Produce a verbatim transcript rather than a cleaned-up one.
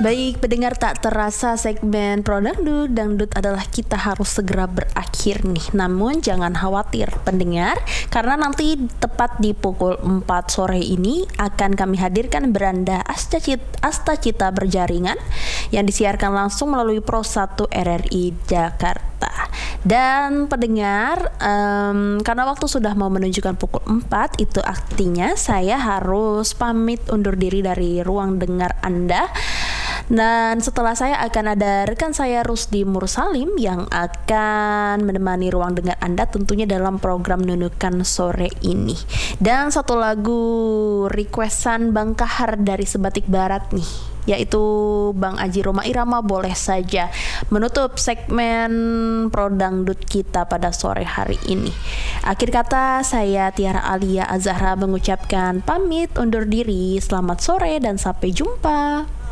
Baik, pendengar, tak terasa segmen Pro Dangdut, Dangdut adalah kita harus segera berakhir nih. Namun jangan khawatir pendengar, karena nanti tepat di pukul empat sore ini akan kami hadirkan beranda Astacita, Astacita Berjaringan yang disiarkan langsung melalui Pro satu R R I Jakarta. Dan pendengar, um, karena waktu sudah mau menunjukkan pukul empat, itu artinya saya harus pamit undur diri dari ruang dengar Anda. Dan setelah saya akan ada rekan saya Rusdi Mursalim yang akan menemani ruang dengar Anda tentunya dalam program Nunukan sore ini. Dan satu lagu requestan Bang Kahar dari Sebatik Barat nih, yaitu Bang Aji Roma Irama, boleh saja menutup segmen Pro Dangdut kita pada sore hari ini. Akhir kata, saya Tiara Alia Azahra mengucapkan pamit undur diri. Selamat sore dan sampai jumpa.